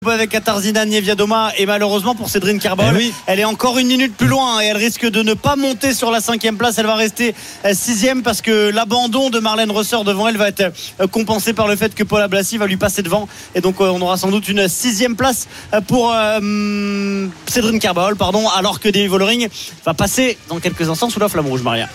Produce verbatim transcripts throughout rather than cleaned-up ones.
Avec Katarzyna Niewiadoma et malheureusement pour Cédrine Karbol, eh oui. elle est encore une minute plus loin et elle risque de ne pas monter sur la cinquième place. Elle va rester sixième parce que l'abandon de Marlène Reusseur devant elle va être compensé par le fait que Paula Blasi va lui passer devant et donc on aura sans doute une sixième place pour euh, Cédrine Karbol, pardon, alors que Demi Vollering va passer dans quelques instants sous la flamme rouge. Maria.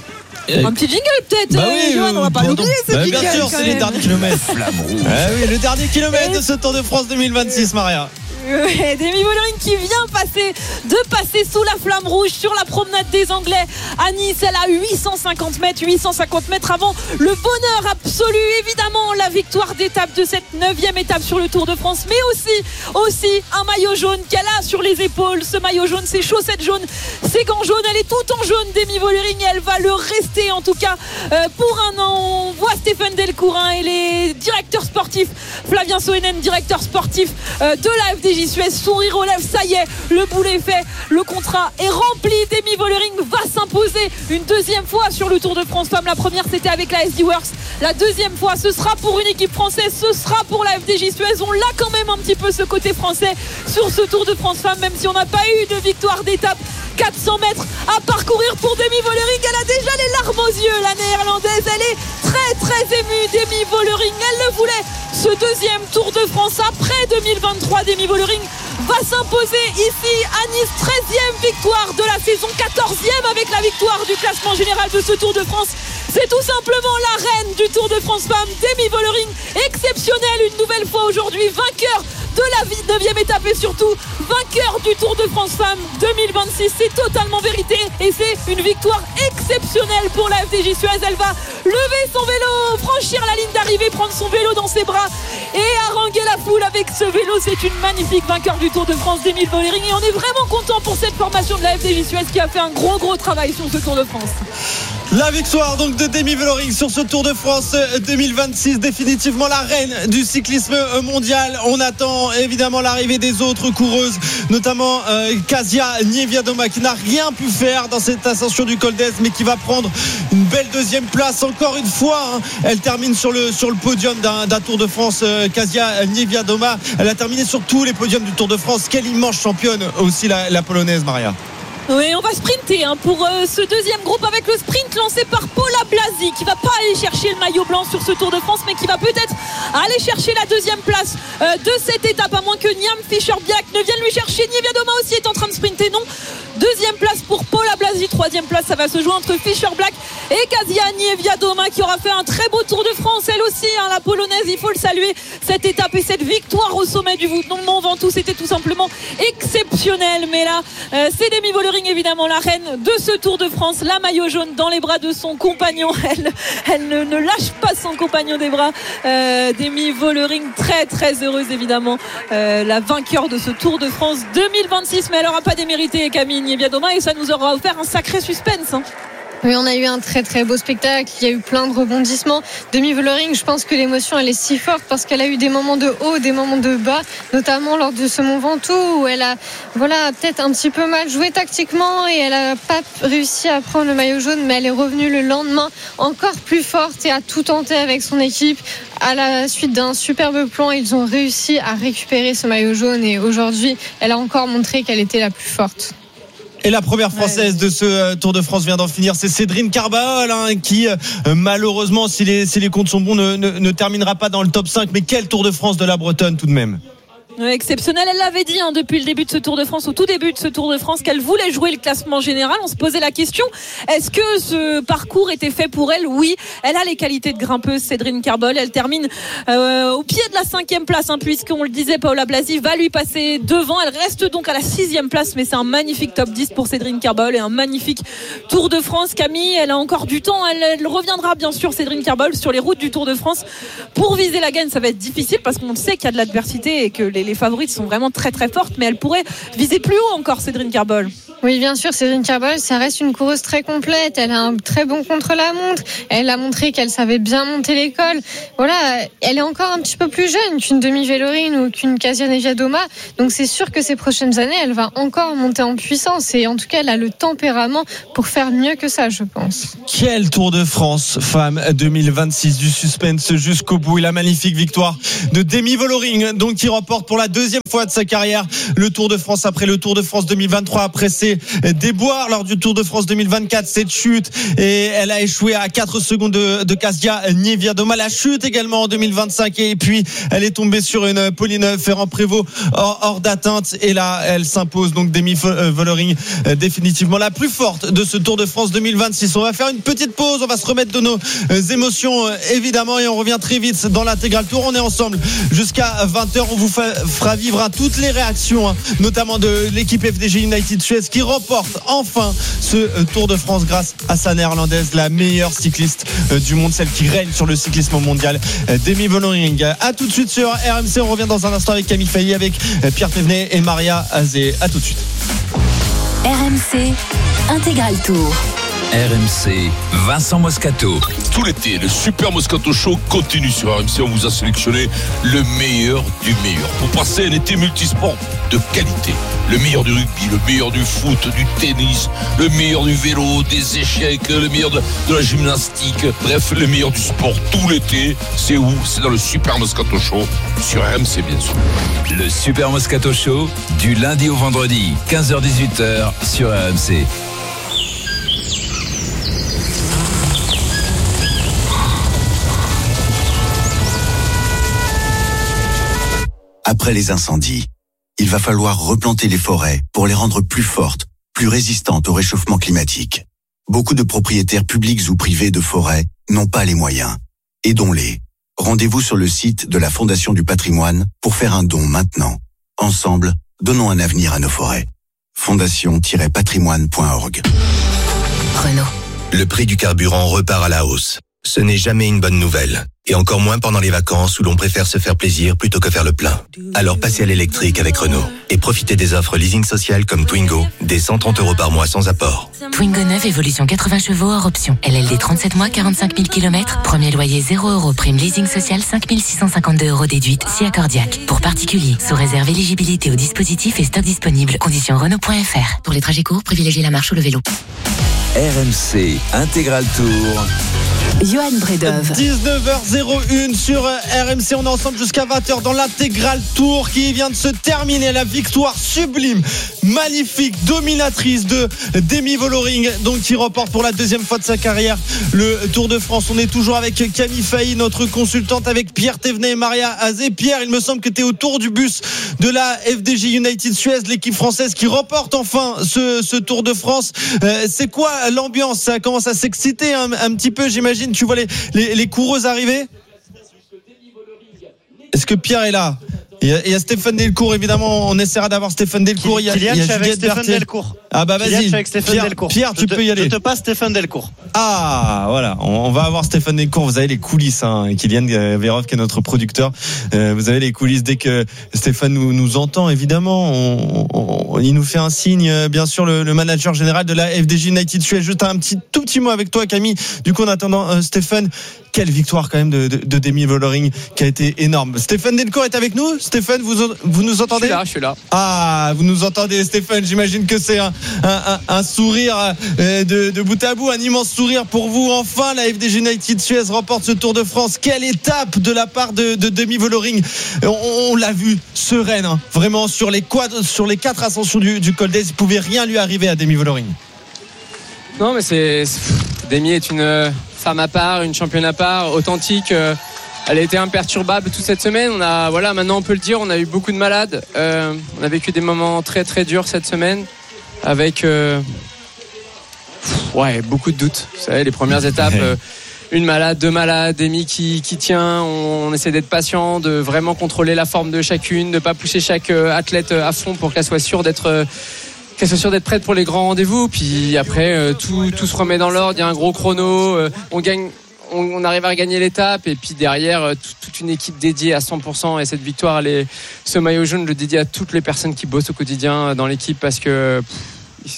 Un petit jingle peut-être, bah oui, Johan, euh, on va pas bon, l'oublier ce bah jingle. Bien sûr, c'est les derniers kilomètres. Flamme rouge. Ah oui, le dernier kilomètre de ce Tour de France deux mille vingt-six, Maria. Ouais, Demi Vollering qui vient passer de passer sous la flamme rouge sur la promenade des Anglais à Nice. Elle a huit cent cinquante mètres, huit cent cinquante mètres avant le bonheur absolu, évidemment la victoire d'étape de cette neuvième étape sur le Tour de France, mais aussi aussi un maillot jaune qu'elle a sur les épaules. Ce maillot jaune, ses chaussettes jaunes, ses gants jaunes, elle est toute en jaune, Demi Vollering, et elle va le rester en tout cas euh, pour un an. On voit Stéphane Delcourin et les directeurs sportifs, Flavien Soenen, directeur sportif euh, de la F D J Suez, sourire aux lèvres, ça y est, le boulet est fait, le contrat est rempli. Demi Vollering va s'imposer une deuxième fois sur le Tour de France Femmes. La première c'était avec la S D Works, la deuxième fois ce sera pour une équipe française, ce sera pour la F D J Suez. On l'a quand même un petit peu ce côté français sur ce Tour de France Femmes, même si on n'a pas eu de victoire d'étape. Quatre cents mètres à parcourir pour Demi Vollering, elle a déjà les larmes aux yeux, la néerlandaise, elle est très très émue. Demi Vollering, elle le voulait, ce deuxième Tour de France après deux mille vingt-trois. Demi Vollering va s'imposer ici à Nice, treizième victoire de la saison, quatorzième avec la victoire du classement général de ce Tour de France. C'est tout simplement la reine du Tour de France Femmes, Demi Vollering, exceptionnelle une nouvelle fois aujourd'hui, vainqueur de la neuvième étape et surtout vainqueur du Tour de France Femmes deux mille vingt-six. C'est totalement vérité et c'est une victoire exceptionnelle pour la F D J Suez. Elle va lever son vélo, franchir la ligne d'arrivée, prendre son vélo dans ses bras et haranguer la foule avec ce vélo. C'est une magnifique vainqueur du Tour de France, Demi Vollering, et on est vraiment content pour cette formation de la F D J Suez qui a fait un gros gros travail sur ce Tour de France. La victoire donc de Demi Vollering sur ce Tour de France deux mille vingt-six, définitivement la reine du cyclisme mondial. On attend évidemment l'arrivée des autres coureuses, notamment euh, Kasia Niewiadoma qui n'a rien pu faire dans cette ascension du Col d'Ez, mais qui va prendre une belle deuxième place encore une fois, hein. Elle termine sur le, sur le podium d'un, d'un Tour de France. euh, Kasia Niewiadoma, elle a terminé sur tous les podiums du Tour de France. Quelle immense championne aussi la, la polonaise, Maria. Oui, on va sprinter hein, pour euh, ce deuxième groupe avec le sprint lancé par Paula Blasi qui va pas aller chercher le maillot blanc sur ce Tour de France, mais qui va peut-être aller chercher la deuxième place euh, de cette étape, à moins que Niam Fischer-Biak ne vienne lui chercher. Niewiadoma aussi est en train de sprinter, non. Deuxième place pour Paula Blasi, troisième place ça va se jouer entre Fischer-Black et Kasia Niewiadoma qui aura fait un très beau Tour de France elle aussi, hein, la polonaise, il faut le saluer. Cette étape et cette victoire au sommet du Mont Ventoux, c'était tout simplement exceptionnel. Mais là euh, c'est Demi Vollering évidemment la reine de ce Tour de France, la maillot jaune dans les bras de son compagnon. Elle, elle ne, ne lâche pas son compagnon des bras. euh, Demi Vollering très très heureuse évidemment, euh, la vainqueur de ce Tour de France deux mille vingt-six, mais elle n'aura pas démérité Camille Niewiadoma et ça nous aura offert un sacré suspense, hein. Oui, on a eu un très très beau spectacle, il y a eu plein de rebondissements. Demi Vollering, je pense que l'émotion elle est si forte parce qu'elle a eu des moments de haut, des moments de bas, notamment lors de ce Mont Ventoux où elle a voilà, peut-être un petit peu mal joué tactiquement et elle n'a pas réussi à prendre le maillot jaune, mais elle est revenue le lendemain encore plus forte et a tout tenté avec son équipe. À la suite d'un superbe plan, ils ont réussi à récupérer ce maillot jaune et aujourd'hui, elle a encore montré qu'elle était la plus forte. Et la première française de ce euh, Tour de France vient d'en finir, c'est Cédrine Karbol, hein, qui euh, malheureusement, si les, si les comptes sont bons, ne, ne, ne terminera pas dans le top cinq. Mais quel Tour de France de la Bretonne tout de même. Exceptionnel, elle l'avait dit hein, depuis le début de ce Tour de France, au tout début de ce Tour de France, qu'elle voulait jouer le classement général. On se posait la question, est-ce que ce parcours était fait pour elle? Oui, elle a les qualités de grimpeuse, Cédrine Karbol. Elle termine euh, au pied de la cinquième place, hein, puisqu'on le disait, Paula Blasi va lui passer devant. Elle reste donc à la sixième place, mais c'est un magnifique top dix pour Cédrine Karbol et un magnifique Tour de France. Camille, elle a encore du temps, elle, elle reviendra bien sûr, Cédrine Karbol, sur les routes du Tour de France. Pour viser la gagne, ça va être difficile parce qu'on sait qu'il y a de l'adversité et que les les favorites sont vraiment très très fortes, mais elle pourrait viser plus haut encore, Cédrine Karbol. Oui, bien sûr, Cédric Carbol, ça reste une coureuse très complète. Elle a un très bon contre-la-montre. Elle a montré qu'elle savait bien monter l'école. Voilà, elle est encore un petit peu plus jeune qu'une Demi-Vélorine ou qu'une Kasia Niewiadoma. Donc c'est sûr que ces prochaines années, elle va encore monter en puissance. Et en tout cas, elle a le tempérament pour faire mieux que ça, je pense. Quel Tour de France femme deux mille vingt-six, du suspense jusqu'au bout, et la magnifique victoire de Demi Vollering, donc qui remporte pour la deuxième fois de sa carrière le Tour de France après le Tour de France deux mille vingt-trois, après ses déboires lors du Tour de France deux mille vingt-quatre, cette chute, et elle a échoué à quatre secondes de, de Kasia Niewiadoma, la chute également en deux mille vingt-cinq, et puis elle est tombée sur une Pauline Ferrand-Prévot hors, hors d'atteinte, et là elle s'impose, donc Demi Vollering, définitivement la plus forte de ce Tour de France deux mille vingt-six. On va faire une petite pause, on va se remettre de nos émotions évidemment, et on revient très vite dans l'intégral tour. On est ensemble jusqu'à vingt heures, on vous fera vivre hein, toutes les réactions hein, notamment de l'équipe F D J United Suez qui remporte enfin ce Tour de France grâce à sa néerlandaise, la meilleure cycliste du monde, celle qui règne sur le cyclisme mondial, Demi Vollering. A tout de suite sur R M C, on revient dans un instant avec Camille Failly, avec Pierre Thévenet et Maria Azé. A tout de suite. R M C Intégral Tour. R M C, Vincent Moscato. Tout l'été, le Super Moscato Show continue sur R M C. On vous a sélectionné le meilleur du meilleur pour passer un été multisport de qualité. Le meilleur du rugby, le meilleur du foot, du tennis, le meilleur du vélo, des échecs, le meilleur de, de la gymnastique. Bref, le meilleur du sport tout l'été. C'est où? C'est dans le Super Moscato Show sur R M C, bien sûr. Le Super Moscato Show, du lundi au vendredi, quinze heures dix-huit heures sur R M C. Après les incendies, il va falloir replanter les forêts pour les rendre plus fortes, plus résistantes au réchauffement climatique. Beaucoup de propriétaires publics ou privés de forêts n'ont pas les moyens. Aidons-les. Rendez-vous sur le site de la Fondation du Patrimoine pour faire un don maintenant. Ensemble, donnons un avenir à nos forêts. fondation tiret patrimoine point org. Renault. Le prix du carburant repart à la hausse. Ce n'est jamais une bonne nouvelle. Et encore moins pendant les vacances où l'on préfère se faire plaisir plutôt que faire le plein. Alors passez à l'électrique avec Renault et profitez des offres leasing social comme Twingo, des cent trente euros par mois sans apport. Twingo neuf, évolution quatre-vingts chevaux hors option. L L D trente-sept mois, quarante-cinq mille kilomètres. Premier loyer zéro euros. Prime leasing social cinq mille six cent cinquante-deux euros déduite si accordiaque. Pour particuliers, sous réserve éligibilité au dispositif et stock disponible. Conditions Renault point F R. Pour les trajets courts, privilégiez la marche ou le vélo. R M C Intégral Tour. Johan Bredov. dix-neuf heures zéro un sur R M C, on est ensemble jusqu'à vingt heures dans l'intégral tour qui vient de se terminer. La victoire sublime, magnifique, dominatrice de Demi Vollering, donc qui remporte pour la deuxième fois de sa carrière le Tour de France. On est toujours avec Camille Failly, notre consultante, avec Pierre Thévenet et Maria Azé. Pierre, il me semble que tu es autour du bus de la F D J United Suez, l'équipe française qui remporte enfin ce, ce Tour de France. Euh, c'est quoi l'ambiance? Ça commence à s'exciter un, un petit peu, j'imagine. Tu vois les, les, les coureuses arriver? Est-ce que Pierre est là? Il y, a, il y a Stéphane Delcourt, évidemment. On essaiera d'avoir Stéphane Delcourt. Il y a, Kylian, il y a je suis avec Juliette Stéphane Berthier. Delcourt. Ah bah Kylian, vas-y. je suis avec Stéphane Pierre, Delcourt. Pierre, tu je te, peux y aller. Je te passe Stéphane Delcourt. Ah, voilà. On, on va avoir Stéphane Delcourt. Vous avez les coulisses, hein. Kylian Vérov, qui est notre producteur. Euh, vous avez les coulisses dès que Stéphane nous, nous entend, évidemment. On, on, il nous fait un signe, bien sûr, le, le manager général de la F D J United Suez. Juste un petit, tout petit mot avec toi, Camille. Du coup, en attendant, euh, Stéphane, quelle victoire quand même de, de, de Demi Vollering qui a été énorme. Stéphane Delcourt est avec nous. Stéphane, vous, vous nous entendez? Je suis là, je suis là. Ah, vous nous entendez, Stéphane. J'imagine que c'est un, un, un, un sourire de, de bout à bout, un immense sourire pour vous. Enfin, la F D J United Suez remporte ce Tour de France. Quelle étape de la part de, de Demi Vollering. On, on l'a vu, sereine, hein, vraiment sur les quad, sur les quatre ascensions du, du Col d'Aise. Il ne pouvait rien lui arriver à Demi Vollering. Non, mais c'est, c'est Demi est une femme à part, une championne à part, authentique. Euh, elle a été imperturbable toute cette semaine. On a, voilà, maintenant on peut le dire, on a eu beaucoup de malades. Euh, on a vécu des moments très très durs cette semaine, avec euh, ouais beaucoup de doutes. Vous savez, les premières étapes, euh, une malade, deux malades, Demi qui qui tient. On, on essaie d'être patient, de vraiment contrôler la forme de chacune, de pas pousser chaque athlète à fond pour qu'elle soit sûre d'être euh, qu'elle soit sûre d'être prête pour les grands rendez-vous. Puis après, euh, tout, tout se remet dans l'ordre. Il y a un gros chrono. Euh, on gagne, on, on arrive à gagner l'étape. Et puis derrière, euh, tout, toute une équipe dédiée à cent pour cent. Et cette victoire, elle est, ce maillot jaune, je le dédie à toutes les personnes qui bossent au quotidien dans l'équipe parce que pff,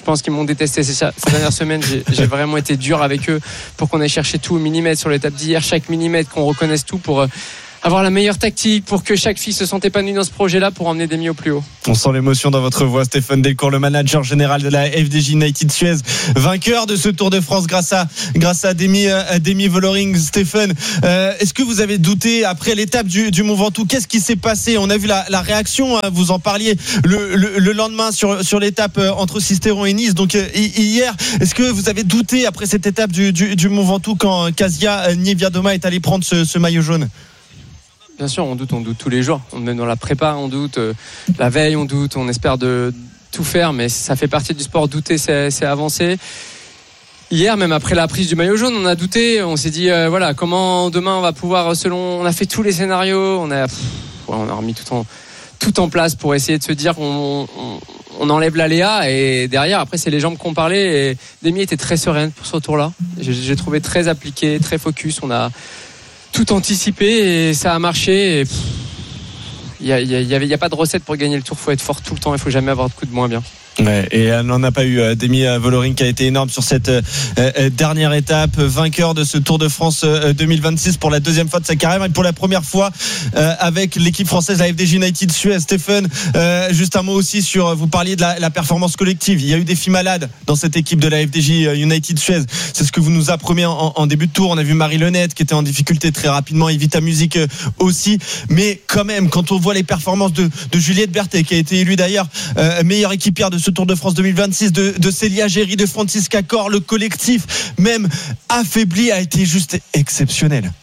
je pense qu'ils m'ont détesté ces, ces dernières semaines. J'ai, j'ai vraiment été dur avec eux pour qu'on aille chercher tout au millimètre sur l'étape d'hier, chaque millimètre, qu'on reconnaisse tout pour avoir la meilleure tactique, pour que chaque fille se sente épanouie dans ce projet-là, pour emmener Demi au plus haut. On sent l'émotion dans votre voix, Stéphane Delcourt, le manager général de la F D J United Suez, vainqueur de ce Tour de France grâce à grâce à Demi à Demi Vollering. Stéphane, euh, est-ce que vous avez douté après l'étape du, du Mont Ventoux? Qu'est-ce qui s'est passé? On a vu la, la réaction, hein, vous en parliez le, le, le lendemain sur sur l'étape entre Sisteron et Nice. Donc euh, hier, est-ce que vous avez douté après cette étape du, du, du Mont Ventoux quand Kasia Niewiadoma est allée prendre ce, ce maillot jaune? Bien sûr, on doute, on doute tous les jours. Même dans la prépa, on doute. Euh, la veille, on doute. On espère de tout faire, mais ça fait partie du sport. Douter, c'est, c'est avancer. Hier, même après la prise du maillot jaune, on a douté. On s'est dit, euh, voilà, comment demain on va pouvoir, selon. On a fait tous les scénarios. On a, pff, ouais, on a remis tout en, tout en place pour essayer de se dire qu'on on, on enlève l'aléa. Et derrière, après, c'est les jambes qu'on parlait. Et Demi était très sereine pour ce tour-là. J'ai, j'ai trouvé très appliqué, très focus. On a tout anticipé et ça a marché. Il y a, y a, y avait, y a pas de recette pour gagner le tour. Il faut être fort tout le temps. Il faut jamais avoir de coup de moins bien. Ouais, et elle n'en a pas eu. Demi Vollering qui a été énorme sur cette euh, dernière étape, vainqueur de ce Tour de France euh, deux mille vingt-six pour la deuxième fois de sa carrière et pour la première fois euh, avec l'équipe française, la F D J United Suez. Stéphane, euh, juste un mot aussi sur, vous parliez de la, la performance collective. Il y a eu des filles malades dans cette équipe de la F D J United Suez. C'est ce que vous nous apprenez en, en début de tour. On a vu Marie Lenette qui était en difficulté très rapidement, Evita Music aussi. Mais quand même, quand on voit les performances de, de Juliette Berthet, qui a été élue d'ailleurs euh, meilleure équipière de ce Tour de France deux mille vingt-six, de, de Célia Géry, de Francisca Cor, le collectif même affaibli a été juste exceptionnel.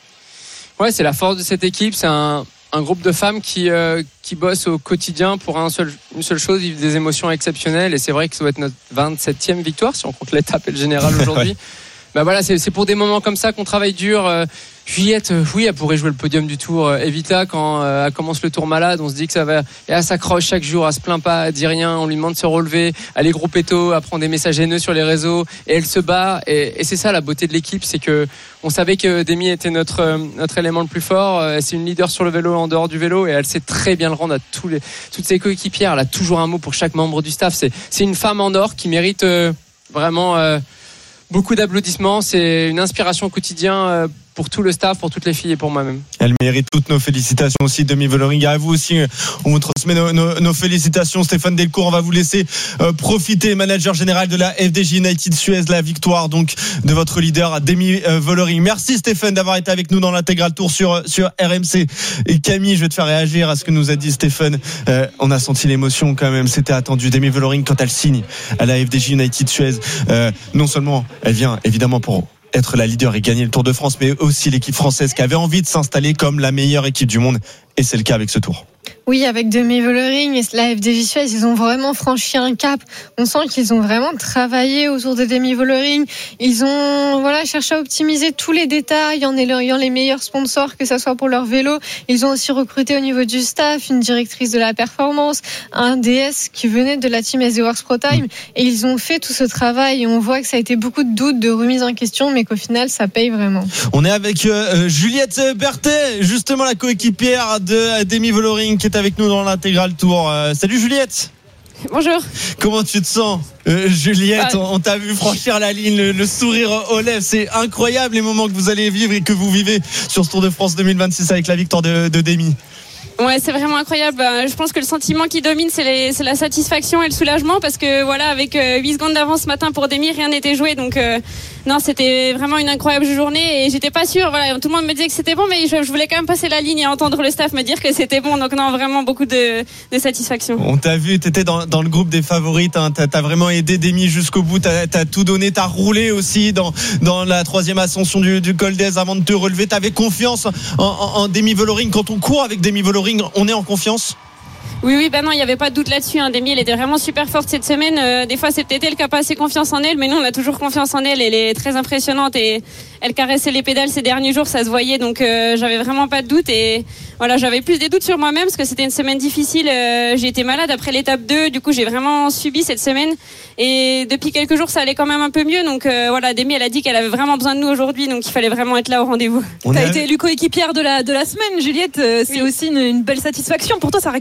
Ouais, c'est la force de cette équipe. C'est un, un groupe de femmes qui, euh, qui bossent au quotidien pour un seul, une seule chose, vivre des émotions exceptionnelles. Et c'est vrai que ça doit être notre vingt-septième victoire si on compte l'étape et le général aujourd'hui. Ouais. Bah voilà, c'est, c'est pour des moments comme ça qu'on travaille dur. Euh, Juliette, euh, oui, elle pourrait jouer le podium du Tour. Euh, Evita, quand euh, elle commence le Tour malade, on se dit que ça va. Et elle s'accroche chaque jour, elle se plaint pas, elle dit rien. On lui demande de se relever. Elle est gros péto, elle prend des messages haineux sur les réseaux et elle se bat. Et, et c'est ça la beauté de l'équipe, c'est que on savait que Demi était notre euh, notre élément le plus fort. Euh, c'est une leader sur le vélo, en dehors du vélo, et elle sait très bien le rendre à tous les toutes ses coéquipières. Elle a toujours un mot pour chaque membre du staff. C'est c'est une femme en or qui mérite euh, vraiment. Euh, Beaucoup d'applaudissements, c'est une inspiration au quotidien pour tout le staff, pour toutes les filles et pour moi-même. Elle mérite toutes nos félicitations aussi, Demi Vollering. À vous aussi, on vous transmet nos, nos, nos félicitations. Stéphane Delcourt, on va vous laisser euh, profiter, manager général de la F D J United Suez, la victoire donc de votre leader Demi euh, Vollering. Merci Stéphane d'avoir été avec nous dans l'intégral tour sur, sur R M C. Et Camille, je vais te faire réagir à ce que nous a dit Stéphane. Euh, on a senti l'émotion quand même, c'était attendu. Demi Vollering, quand elle signe à la F D J United Suez, euh, non seulement elle vient évidemment pour être la leader et gagner le Tour de France, mais aussi l'équipe française qui avait envie de s'installer comme la meilleure équipe du monde, et c'est le cas avec ce Tour. Oui, avec Demi Vollering et la F D J Suez, ils ont vraiment franchi un cap. On sent qu'ils ont vraiment travaillé autour de Demi Vollering. Ils ont voilà, cherché à optimiser tous les détails en ayant les meilleurs sponsors, que ce soit pour leur vélo. Ils ont aussi recruté au niveau du staff une directrice de la performance, un D S qui venait de la team S D Works Pro Time. Et ils ont fait tout ce travail et on voit que ça a été beaucoup de doutes, de remises en question, mais qu'au final, ça paye vraiment. On est avec euh, Juliette Berthet, justement la coéquipière de Demi Vollering, qui est avec nous dans l'intégral tour. Euh, salut Juliette. Bonjour. Comment tu te sens, euh, Juliette? On, on t'a vu franchir la ligne, le, le sourire aux lèvres. C'est incroyable les moments que vous allez vivre et que vous vivez sur ce Tour de France deux mille vingt-six avec la victoire de, de Demi. Ouais, c'est vraiment incroyable. Je pense que le sentiment qui domine, c'est, les, c'est la satisfaction et le soulagement, parce que voilà, avec huit secondes d'avance ce matin pour Demi, rien n'était joué. Donc euh, non, c'était vraiment une incroyable journée et j'étais pas sûre. Voilà, tout le monde me disait que c'était bon, mais je, je voulais quand même passer la ligne et entendre le staff me dire que c'était bon. Donc non, vraiment beaucoup de, de satisfaction. On t'a vu, t'étais dans, dans le groupe des favorites. Hein, t'as, t'as vraiment aidé Demi jusqu'au bout. T'as, t'as tout donné. T'as roulé aussi dans, dans la troisième ascension du, du Col d'Aise avant de te relever. T'avais confiance en, en, en Demi Vollering. Quand on court avec Demi Vollering, on est en confiance? Oui, oui, ben non, il n'y avait pas de doute là-dessus. Hein. Demi, elle était vraiment super forte cette semaine. Euh, des fois, c'est peut-être elle qui n'a pas assez confiance en elle, mais nous, on a toujours confiance en elle. Elle est très impressionnante et elle caressait les pédales ces derniers jours, ça se voyait. Donc, euh, j'avais vraiment pas de doute. Et voilà, j'avais plus des doutes sur moi-même parce que c'était une semaine difficile. Euh, j'ai été malade après l'étape deux. Du coup, j'ai vraiment subi cette semaine. Et depuis quelques jours, ça allait quand même un peu mieux. Donc, euh, voilà, Demi, elle a dit qu'elle avait vraiment besoin de nous aujourd'hui. Donc, il fallait vraiment être là au rendez-vous. Tu as été élue coéquipière de la, de la semaine, Juliette. Euh, c'est oui. aussi une, une belle satisfaction. Pour toi, ça récompense tout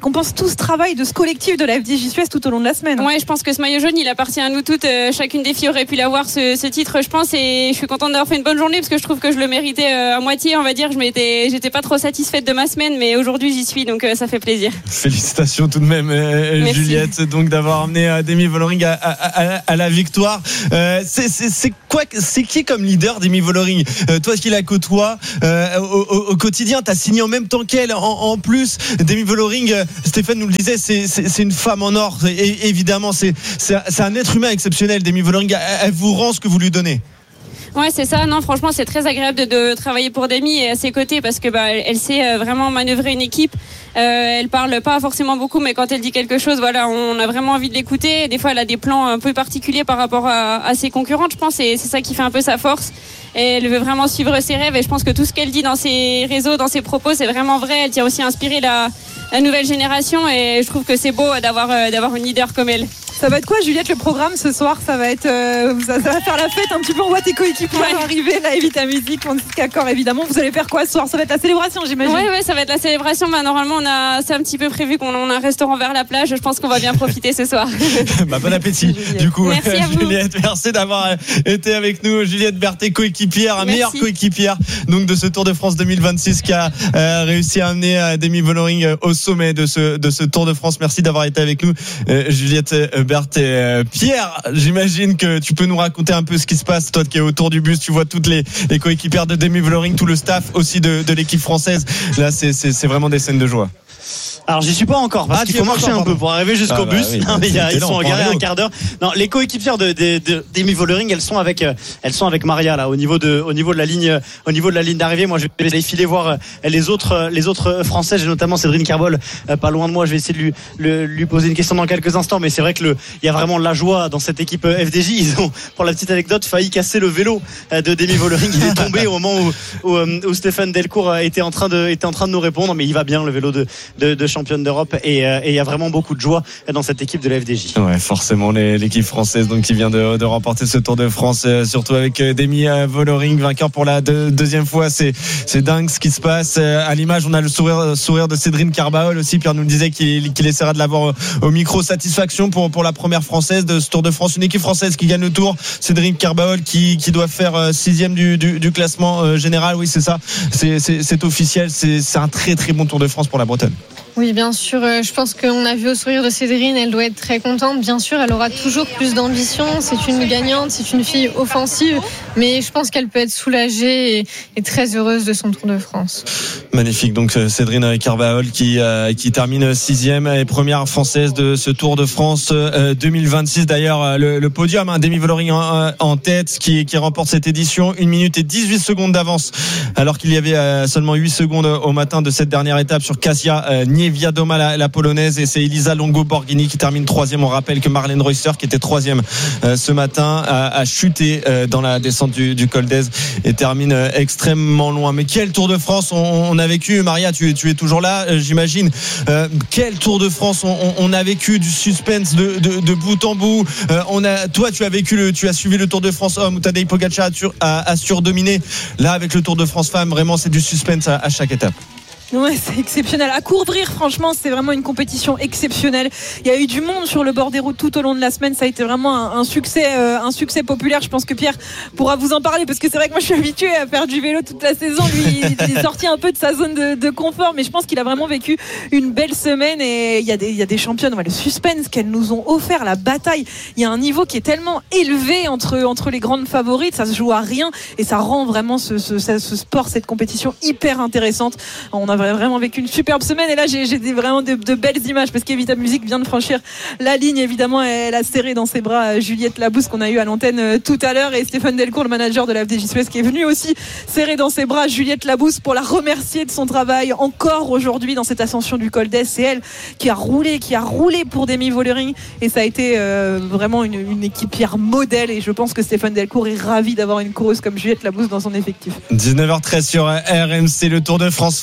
tout ce travail de ce collectif de la F D J Suez tout au long de la semaine. Ouais, je pense que ce maillot jaune, il appartient à nous toutes. Euh, chacune des filles aurait pu l'avoir ce, ce titre, je pense, et je suis contente d'avoir fait une bonne journée parce que je trouve que je le méritais euh, à moitié, on va dire. Je m'étais, j'étais pas trop satisfaite de ma semaine, mais aujourd'hui j'y suis, donc euh, ça fait plaisir. Félicitations tout de même, euh, Juliette, donc d'avoir amené euh, Demi Vollering à, à, à, à la victoire. Euh, c'est, c'est, c'est quoi, c'est qui comme leader Demi Vollering? euh, Toi qui la côtoies euh, au, au, au quotidien, t'as signé en même temps qu'elle. En, en plus, Demi Vollering, euh, Stéphane nous le disait, c'est, c'est, c'est une femme en or. Et, évidemment, c'est, c'est, c'est un être humain exceptionnel. Demi Vollering, elle, elle vous rend ce que vous lui donnez. Ouais, c'est ça. Non, franchement, c'est très agréable de, de travailler pour Demi et à ses côtés parce que bah, elle, elle sait vraiment manœuvrer une équipe. Euh, elle parle pas forcément beaucoup, mais quand elle dit quelque chose, voilà, on a vraiment envie de l'écouter. Des fois, elle a des plans un peu particuliers par rapport à, à ses concurrentes, je pense, et c'est ça qui fait un peu sa force. Et elle veut vraiment suivre ses rêves. Et je pense que tout ce qu'elle dit dans ses réseaux, dans ses propos, c'est vraiment vrai. Elle tient aussi à inspirer la, la nouvelle génération. Et je trouve que c'est beau d'avoir, euh, d'avoir une leader comme elle. Ça va être quoi, Juliette, le programme ce soir? Ça va être, euh, ça, ça va faire la fête un petit peu. On voit tes coéquipiers ouais. arriver, là, Evita Music, Francisca Accord, évidemment. Vous allez faire quoi ce soir? Ça va être la célébration, j'imagine. Ouais, ouais, ça va être la célébration. Bah, normalement, on a, c'est un petit peu prévu qu'on on a un restaurant vers la plage. Je pense qu'on va bien profiter ce soir. Bah, bon appétit. Du coup, merci à vous. Juliette, merci d'avoir été avec nous. Juliette Berthet, coéquipière, merci. meilleure coéquipière donc de ce Tour de France deux mille vingt-six qui a euh, réussi à amener euh, Demi Vollering euh, au sommet de ce de ce Tour de France. Merci d'avoir été avec nous, euh, Juliette Berthet. Euh, Pierre, j'imagine que tu peux nous raconter un peu ce qui se passe, toi qui es autour du bus, tu vois toutes les, les coéquipières de Demi Vollering, tout le staff aussi de, de l'équipe française. Là, c'est, c'est, c'est vraiment des scènes de joie. Alors j'y suis pas encore parce ah, qu'il faut marcher encore, un peu pour arriver jusqu'au ah bah, bus. Oui, non, mais ils sont garés un quart d'heure. Non, les coéquipières de, de, de Demi Vollering, elles sont avec, elles sont avec Maria là au niveau de, au niveau de la ligne, au niveau de la ligne d'arrivée. Moi, je vais filer voir les autres, les autres françaises, notamment Cédrine Carbol, pas loin de moi. Je vais essayer de lui, le, lui poser une question dans quelques instants. Mais c'est vrai que le, il y a vraiment de la joie dans cette équipe F D J. Ils ont, pour la petite anecdote, failli casser le vélo de Demi Vollering. Il est tombé au moment où, où, où Stéphane Delcourt était en train de, était en train de nous répondre. Mais il va bien, le vélo de, de, de championne d'Europe. Et il y a vraiment beaucoup de joie dans cette équipe de la F D J. Ouais, forcément les, l'équipe française donc qui vient de, de remporter ce Tour de France, euh, surtout avec euh, Demi Vollering vainqueur pour la de, deuxième fois. C'est, c'est dingue ce qui se passe. Euh, à l'image, on a le sourire, sourire de Cédrine Carbol aussi. Pierre nous le disait qu'il, qu'il essaiera de l'avoir au, au micro. Satisfaction pour pour la première française de ce Tour de France, une équipe française qui gagne le Tour. Cédrine Carbol qui qui doit faire euh, sixième du, du du classement euh, général. Oui, c'est ça. C'est c'est, c'est officiel. C'est c'est un très très bon Tour de France pour la Bretonne. Oui, bien sûr. Je pense qu'on a vu au sourire de Cédrine, elle doit être très contente. Bien sûr, elle aura toujours plus d'ambition. C'est une gagnante, c'est une fille offensive. Mais je pense qu'elle peut être soulagée et, et très heureuse de son Tour de France. Magnifique. Donc, Cédrine Carbol qui, euh, qui termine sixième et première française de ce Tour de France euh, deux mille vingt-six. D'ailleurs, le, le podium, hein, Demi Vollering en, en tête qui, qui remporte cette édition. une minute et dix-huit secondes d'avance. Alors qu'il y avait euh, seulement huit secondes au matin de cette dernière étape sur Kasia euh, Niewiadoma, la, la polonaise, et c'est Elisa Longo Borghini qui termine troisième. On rappelle que Marlène Reusser, qui était troisième euh, ce matin, a, a chuté euh, dans la descente du, du col d'Èze et termine euh, extrêmement loin. Mais quel Tour de France on, on a vécu, Maria, tu, tu es toujours là, euh, j'imagine. Euh, quel Tour de France on, on, on a vécu, du suspense de, de, de bout en bout. Euh, on a, toi, tu as vécu le, tu as suivi le Tour de France homme où Tadej Pogačar a, a, a surdominé. Là, avec le Tour de France femme, vraiment, c'est du suspense à, à chaque étape. Ouais, c'est exceptionnel. À couvrir, franchement, c'est vraiment une compétition exceptionnelle. Il y a eu du monde sur le bord des routes tout au long de la semaine. Ça a été vraiment un, un succès, euh, un succès populaire. Je pense que Pierre pourra vous en parler parce que c'est vrai que moi, je suis habituée à faire du vélo toute la saison. Lui, il est sorti un peu de sa zone de, de confort, mais je pense qu'il a vraiment vécu une belle semaine. Et il y a des, il y a des championnes. Ouais, le suspense qu'elles nous ont offert, la bataille. Il y a un niveau qui est tellement élevé entre entre les grandes favorites. Ça se joue à rien et ça rend vraiment ce, ce, ce, ce sport, cette compétition hyper intéressante. On a vraiment vécu une superbe semaine et là j'ai, j'ai vraiment de, de belles images parce qu'Evita Music vient de franchir la ligne. Évidemment, elle a serré dans ses bras Juliette Labousse qu'on a eu à l'antenne tout à l'heure, et Stéphane Delcourt, le manager de la F D J Suez, qui est venu aussi serrer dans ses bras Juliette Labousse pour la remercier de son travail encore aujourd'hui dans cette ascension du col d'Èze. C'est elle qui a roulé qui a roulé pour Demi Vollering et ça a été euh, vraiment une, une équipière modèle, et je pense que Stéphane Delcourt est ravi d'avoir une coureuse comme Juliette Labousse dans son effectif. dix-neuf heures treize sur R M C, le Tour de France femmes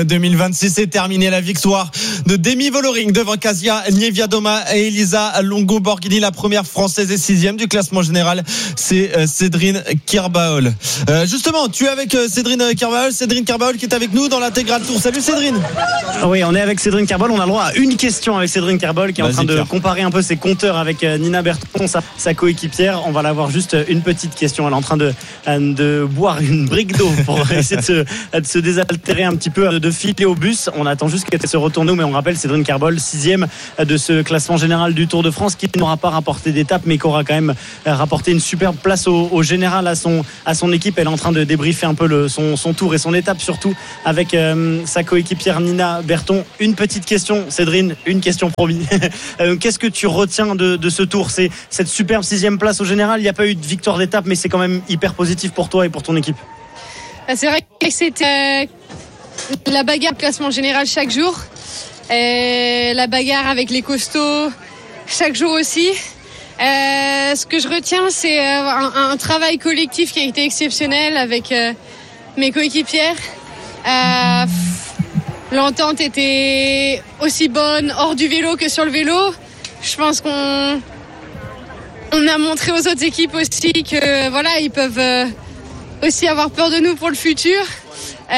deux mille vingt-six. C'est terminé, la victoire de Demi Vollering devant Kasia Niewiadoma et Elisa Longo-Borghini, la première française et sixième du classement général. C'est euh, Cédrine Kerbaol. Euh, justement, tu es avec euh, Cédrine Kerbaol, Cédrine Kerbaol qui est avec nous dans l'intégral tour. Salut Cédrine. Oui, on est avec Cédrine Kerbaol. On a le droit à une question avec Cédrine Kerbaol qui est Vas-y, en train de Pierre. comparer un peu ses compteurs avec euh, Nina Berton, sa, sa coéquipière. On va l'avoir juste une petite question. Elle est en train de, de boire une brique d'eau pour essayer de se, de se désaltérer un petit peu, de filer au bus. On attend juste qu'elle se retourne, mais on rappelle Cédrine Kerbaol, sixième de ce classement général du Tour de France, qui n'aura pas rapporté d'étape, mais qui aura quand même rapporté une superbe place au, au général à son, à son équipe. Elle est en train de débriefer un peu le, son, son tour et son étape, surtout avec euh, sa coéquipière Nina Berton. Une petite question, Cédrine, une question promis. Qu'est-ce que tu retiens de, de ce tour? C'est cette superbe sixième place au général. Il n'y a pas eu de victoire d'étape, mais c'est quand même hyper positif pour toi et pour ton équipe. C'est vrai que c'était la bagarre au classement général chaque jour, et la bagarre avec les costauds chaque jour aussi. Euh, ce que je retiens, c'est un, un travail collectif qui a été exceptionnel avec euh, mes coéquipières. Euh, l'entente était aussi bonne hors du vélo que sur le vélo. Je pense qu'on on a montré aux autres équipes aussi que voilà, ils peuvent euh, aussi avoir peur de nous pour le futur. Euh,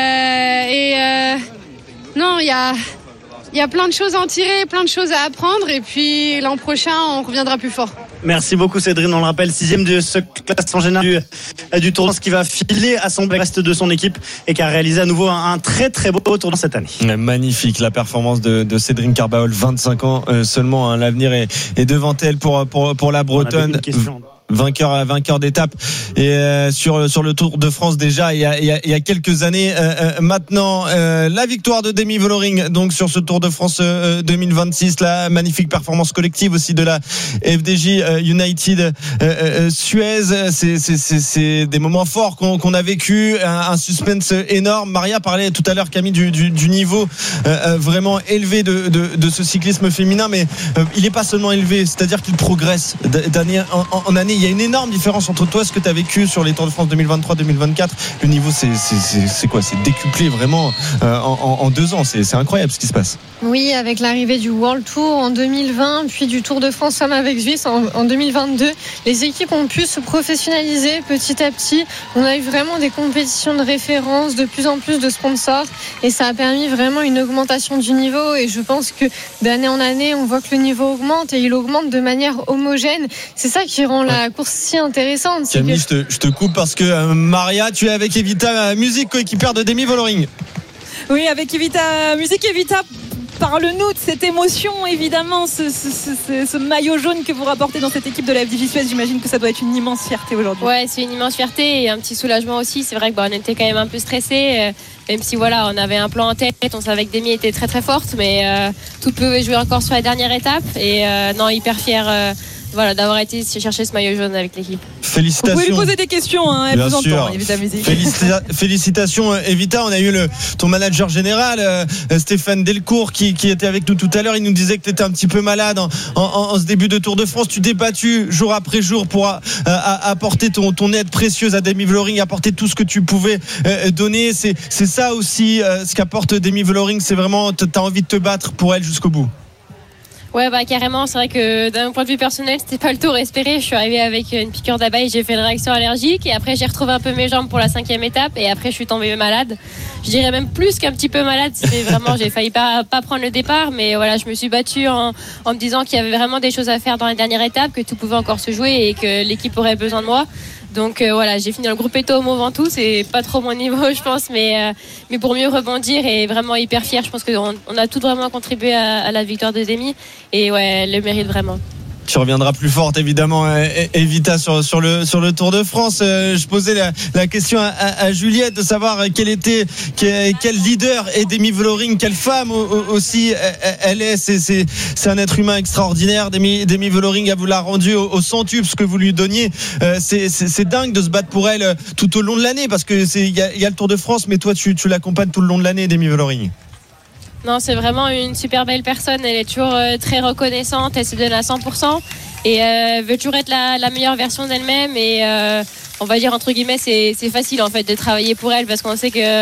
et euh, non, il y a il y a plein de choses à en tirer, plein de choses à apprendre, et puis l'an prochain, on reviendra plus fort. Merci beaucoup Cédrine, on le rappelle, sixième de ce classement général du, du tournoi, qui va filer à son reste de son équipe et qui a réalisé à nouveau un, un très très beau tournoi cette année. Magnifique la performance de, de Cédrine Kerbaol, vingt-cinq ans euh, seulement, hein, l'avenir est, est devant elle pour, pour, pour la Bretonne. Vainqueur, vainqueur d'étape et euh, sur sur le Tour de France déjà il y a, il y a, il y a quelques années. Euh, euh, maintenant, euh, la victoire de Demi Vollering donc sur ce Tour de France euh, deux mille vingt-six, la magnifique performance collective aussi de la F D J euh, United euh, euh, Suez. C'est, c'est, c'est, c'est des moments forts qu'on, qu'on a vécu, un, un suspense énorme. Maria parlait tout à l'heure, Camille, du, du, du niveau euh, vraiment élevé de, de, de ce cyclisme féminin, mais euh, il n'est pas seulement élevé, c'est-à-dire qu'il progresse d'année en, en, en année. Il y a une énorme différence entre toi, ce que tu as vécu sur les Tours de France deux mille vingt-trois deux mille vingt-quatre. Le niveau, c'est, c'est, c'est, c'est quoi? C'est décuplé vraiment euh, en, en deux ans. C'est, c'est incroyable ce qui se passe. Oui, avec l'arrivée du World Tour en deux mille vingt, puis du Tour de France Femmes avec Suisse en, en deux mille vingt-deux, les équipes ont pu se professionnaliser petit à petit. On a eu vraiment des compétitions de référence, de plus en plus de sponsors, et ça a permis vraiment une augmentation du niveau. Et je pense que d'année en année, on voit que le niveau augmente, et il augmente de manière homogène. C'est ça qui rend la course si intéressante. Camille, que... je, te, je te coupe parce que euh, Maria, tu es avec Evita Musique, coéquipière de Demi Vollering. Oui, avec Evita Musique. Evita, parle-nous de cette émotion, évidemment, ce, ce, ce, ce maillot jaune que vous rapportez dans cette équipe de la F D J Suez. J'imagine que ça doit être une immense fierté aujourd'hui. Ouais, c'est une immense fierté et un petit soulagement aussi. C'est vrai que bah, on était quand même un peu stressés, euh, même si voilà, on avait un plan en tête. On savait que Demi était très très forte, mais euh, tout peut jouer encore sur la dernière étape. Et euh, non, hyper fière. Euh, Voilà, d'avoir été chercher ce maillot jaune avec l'équipe. Félicitations. Vous pouvez lui poser des questions, hein, elle Bien vous sûr. entend, Evita Musique. Félicita- félicitations, Evita. On a eu le, ton manager général, euh, Stéphane Delcourt, qui, qui était avec nous tout à l'heure. Il nous disait que tu étais un petit peu malade en, en, en ce début de Tour de France. Tu t'es battu jour après jour pour a, a, apporter ton, ton aide précieuse à Demi Vollering, apporter tout ce que tu pouvais euh, donner. C'est, c'est ça aussi euh, ce qu'apporte Demi Vollering. C'est vraiment, tu as envie de te battre pour elle jusqu'au bout. Ouais, bah carrément, c'est vrai que d'un point de vue personnel, c'était pas le tour espéré. Je suis arrivée avec une piqûre d'abeille, j'ai fait une réaction allergique et après j'ai retrouvé un peu mes jambes pour la cinquième étape et après je suis tombée malade. Je dirais même plus qu'un petit peu malade. C'était vraiment, j'ai failli pas pas prendre le départ, mais voilà, je me suis battue en, en me disant qu'il y avait vraiment des choses à faire dans la dernière étape, que tout pouvait encore se jouer et que l'équipe aurait besoin de moi. Donc euh, voilà, j'ai fini dans le groupe Eto au Mont Ventoux, c'est pas trop mon niveau je pense, mais, euh, mais pour mieux rebondir et vraiment hyper fière, je pense qu'on on a tout vraiment contribué à, à la victoire de Demi et ouais, elle le mérite vraiment. Tu reviendras plus forte évidemment, Evita, sur, sur, le, sur le Tour de France. Euh, je posais la, la question à, à, à Juliette de savoir quel était quel, quel leader est Demi Vollering, quelle femme aussi elle est. C'est, c'est, c'est un être humain extraordinaire. Demi, Demi Vollering, vous l'a rendu au, au centuple ce que vous lui donniez. Euh, c'est, c'est, c'est dingue de se battre pour elle tout au long de l'année parce que c'est il y a, y a le Tour de France, mais toi tu, tu l'accompagnes tout le long de l'année, Demi Vollering. Non, c'est vraiment une super belle personne. Elle est toujours euh, très reconnaissante. Elle se donne à cent pour cent et euh, veut toujours être la, la meilleure version d'elle-même. Et euh, on va dire entre guillemets, c'est, c'est facile en fait de travailler pour elle parce qu'on sait que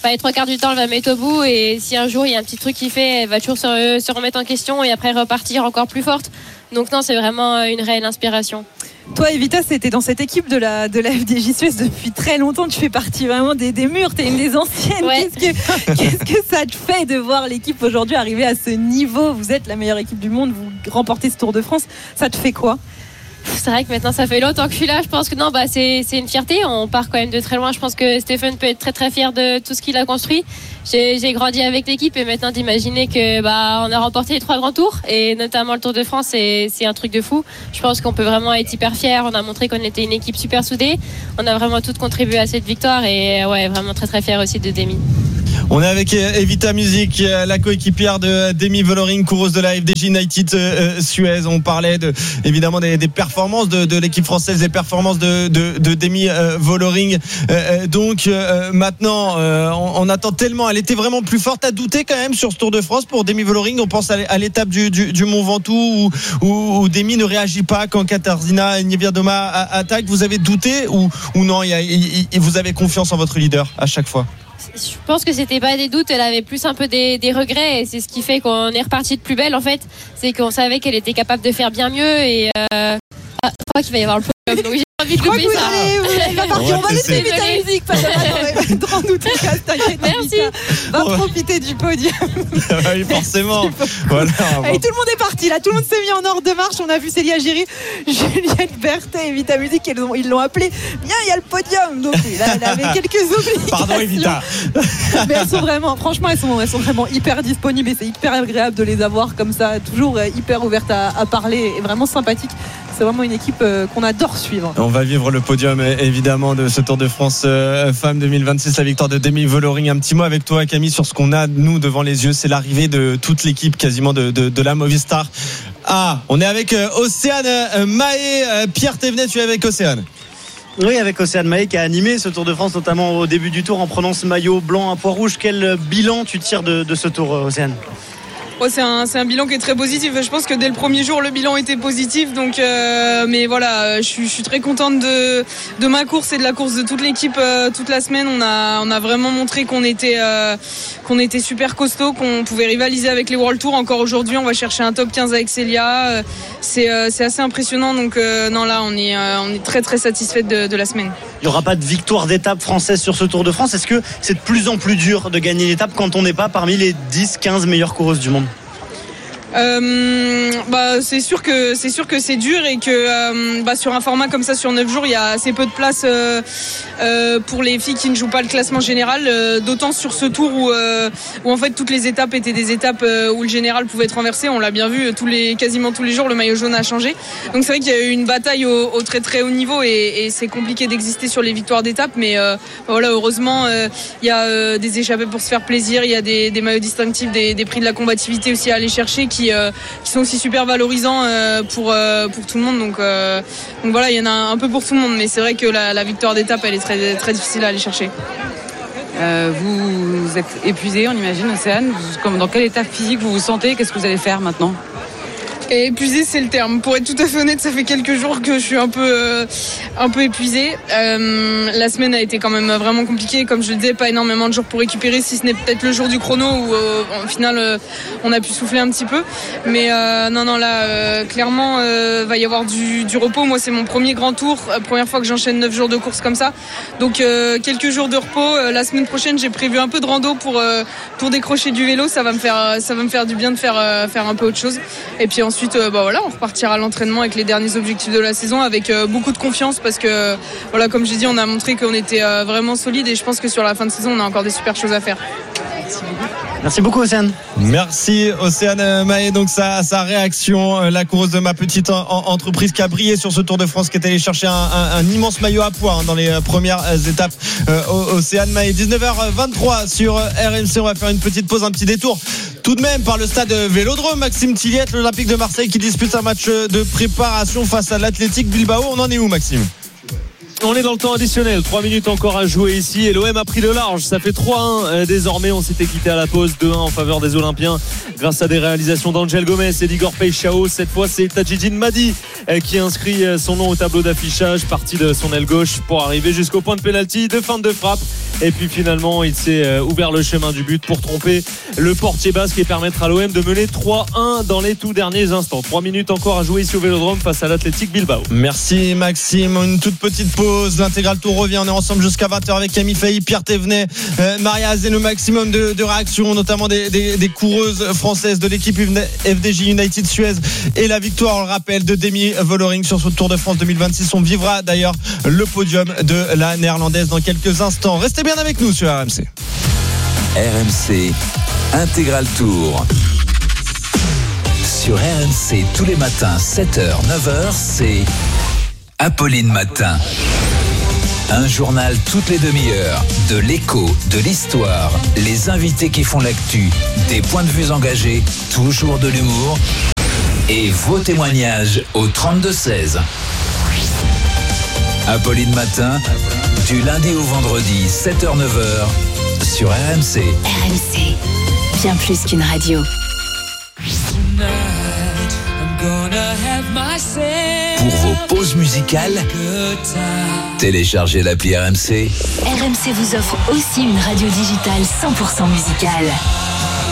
bah, les trois quarts du temps, elle va mettre au bout. Et si un jour il y a un petit truc qui fait, elle va toujours se, se remettre en question et après repartir encore plus forte. Donc non, c'est vraiment une réelle inspiration. Toi, Evita, c'était dans cette équipe de la, de la F D J Suez depuis très longtemps. Tu fais partie vraiment des, des murs, tu es une des anciennes. Ouais. Qu'est-ce, que, qu'est-ce que ça te fait de voir l'équipe aujourd'hui arriver à ce niveau? Vous êtes la meilleure équipe du monde, vous remportez ce Tour de France. Ça te fait quoi? C'est vrai que maintenant ça fait longtemps que je suis là. Je pense que non, bah, c'est, c'est une fierté. On part quand même de très loin. Je pense que Stephen peut être très très fier de tout ce qu'il a construit. J'ai, j'ai grandi avec l'équipe et maintenant d'imaginer que bah, on a remporté les trois grands tours et notamment le Tour de France, c'est, c'est un truc de fou. Je pense qu'on peut vraiment être hyper fiers. On a montré qu'on était une équipe super soudée. On a vraiment toutes contribué à cette victoire et ouais, vraiment très très fier aussi de Demi. On est avec Evita Music, la coéquipière de Demi Vollering, coureuse de la F D J United euh, Suez. On parlait de, évidemment des, des performances de, de l'équipe française, des performances de, de, de Demi euh, Vollering. Euh, donc euh, maintenant, euh, on, on attend tellement. Elle était vraiment plus forte. À douter quand même sur ce Tour de France pour Demi Vollering. On pense à l'étape du, du, du Mont Ventoux où, où, où Demi ne réagit pas quand Katarzyna Niewiadoma attaque. Vous avez douté ou, ou non? Il y a, il, il, vous avez confiance en votre leader à chaque fois? Je pense que c'était pas des doutes, elle avait plus un peu des, des regrets et c'est ce qui fait qu'on est reparti de plus belle en fait. C'est qu'on savait qu'elle était capable de faire bien mieux et euh... ah, je crois qu'il va y avoir le podium, donc j'ai envie de couper ça. Elle va partir, on va laisser Evita Music, pas de nous tout cas, t'inquiète. Merci. Va profiter du podium. Oui, forcément. Voilà. Et tout le monde est parti là, tout le monde s'est mis en ordre de marche. On a vu Célia Giry, Juliette Berthet, Evita Music, ils l'ont, ils l'ont appelé. Viens, il y a le podium. Donc là, elle avait quelques obligations. Pardon, Evita. Mais elles sont vraiment, franchement, elles sont, elles sont vraiment hyper disponibles et c'est hyper agréable de les avoir comme ça, toujours hyper ouvertes à, à parler et vraiment sympathiques. C'est vraiment une équipe euh, qu'on adore suivre. On va vivre le podium évidemment de ce Tour de France euh, Femmes deux mille vingt-six, la victoire de Demi Vollering. Un petit mot avec toi, Camille, sur ce qu'on a nous devant les yeux. C'est l'arrivée de toute l'équipe quasiment de, de, de la Movistar. Ah, on est avec euh, Océane euh, Mahé. Euh, Pierre Thévenet, tu es avec Océane. Oui, avec Océane Mahé qui a animé ce Tour de France, notamment au début du Tour en prenant ce maillot blanc à pois rouge. Quel bilan tu tires de, de ce Tour, Océane? Oh, c'est, un, c'est un bilan qui est très positif. Je pense que dès le premier jour, le bilan était positif. Donc, euh, mais voilà, je suis, je suis très contente de, de ma course et de la course de toute l'équipe euh, toute la semaine. On a, on a vraiment montré qu'on était, euh, qu'on était super costaud, qu'on pouvait rivaliser avec les World Tour. Encore aujourd'hui, on va chercher un top quinze avec Célia. C'est, euh, c'est assez impressionnant. Donc, euh, non, là, on est, euh, on est très, très satisfait de, de la semaine. Il n'y aura pas de victoire d'étape française sur ce Tour de France. Est-ce que c'est de plus en plus dur de gagner l'étape quand on n'est pas parmi les dix quinze meilleures coureuses du monde? Euh, bah c'est sûr que c'est sûr que c'est dur et que euh, bah, sur un format comme ça sur neuf jours il y a assez peu de place euh, euh, pour les filles qui ne jouent pas le classement général, euh, d'autant sur ce tour où, euh, où en fait toutes les étapes étaient des étapes euh, où le général pouvait être renversé. On l'a bien vu, tous les, quasiment tous les jours le maillot jaune a changé, donc c'est vrai qu'il y a eu une bataille au, au très très haut niveau et, et c'est compliqué d'exister sur les victoires d'étape, mais euh, voilà, heureusement euh, il y a euh, des échappées pour se faire plaisir, il y a des, des maillots distinctifs, des, des prix de la combativité aussi à aller chercher qui Qui, euh, qui sont aussi super valorisants euh, pour, euh, pour tout le monde, donc, euh, donc voilà, il y en a un peu pour tout le monde, mais c'est vrai que la, la victoire d'étape elle est très, très difficile à aller chercher. Euh, vous, vous êtes épuisé, on imagine, Océane. Vous, dans quel état physique vous vous sentez? Qu'est-ce que vous allez faire maintenant? Et épuisé, c'est le terme. Pour être tout à fait honnête, ça fait quelques jours que je suis un peu, euh, un peu épuisée. Euh, la semaine a été quand même vraiment compliquée. Comme je le disais, pas énormément de jours pour récupérer, si ce n'est peut-être le jour du chrono où, euh, au final, euh, on a pu souffler un petit peu. Mais euh, non, non, là, euh, clairement, euh, va y avoir du, du repos. Moi, c'est mon premier grand tour, euh, première fois que j'enchaîne neuf jours de course comme ça. Donc, euh, quelques jours de repos. Euh, la semaine prochaine, j'ai prévu un peu de rando pour, euh, pour décrocher du vélo. Ça va me faire, ça va me faire du bien de faire, euh, faire un peu autre chose. Et puis ensuite, Ensuite, bah voilà, on repartira à l'entraînement avec les derniers objectifs de la saison avec euh, beaucoup de confiance parce que, voilà, comme j'ai dit, on a montré qu'on était euh, vraiment solide et je pense que sur la fin de saison, on a encore des super choses à faire. Merci beaucoup. Merci beaucoup, Océane. Merci, Océane Mahé. Donc, sa, sa réaction, la coureuse de ma petite en, en, entreprise qui a brillé sur ce Tour de France, qui est allée chercher un, un, un immense maillot à pois hein, dans les premières étapes. Euh, Océane Mahé, dix-neuf heures vingt-trois sur R M C. On va faire une petite pause, un petit détour. Tout de même, par le stade Vélodrome, Maxime Tilliette, l'Olympique de Marseille qui dispute un match de préparation face à l'Athletic Bilbao. On en est où, Maxime ? On est dans le temps additionnel, trois minutes encore à jouer ici et l'O M a pris le large, ça fait trois un désormais. On s'était quitté à la pause deux un en faveur des Olympiens grâce à des réalisations d'Angel Gomez et d'Igor Peixao. Cette fois c'est Tadjidine Madi qui inscrit son nom au tableau d'affichage, parti de son aile gauche pour arriver jusqu'au point de pénalty de fin de frappe et puis finalement il s'est ouvert le chemin du but pour tromper le portier basque et permettre à l'O M de mener trois un dans les tout derniers instants. Trois minutes encore à jouer ici au Vélodrome face à l'Athletic Bilbao. Merci Maxime, une toute petite pause, l'intégral tour revient, on est ensemble jusqu'à vingt heures avec Camille Failly, Pierre Thévenet, euh, Maria Azé, le maximum de, de réactions notamment des, des, des coureuses françaises de l'équipe F D J United Suez et la victoire, on le rappelle, de Demi Vollering sur ce Tour de France deux mille vingt-six. On vivra d'ailleurs le podium de la néerlandaise dans quelques instants. Restez bien avec nous sur R M C. R M C Intégral Tour. Sur R M C tous les matins sept heures neuf heures, c'est Apolline Matin. Un journal toutes les demi-heures, de l'écho, de l'histoire, les invités qui font l'actu, des points de vue engagés, toujours de l'humour et vos témoignages au trente-deux seize. Apolline Matin, du lundi au vendredi sept heures neuf heures sur R M C. R M C, bien plus qu'une radio. Pour vos pauses musicales, téléchargez l'appli R M C. R M C vous offre aussi une radio digitale cent pour cent musicale.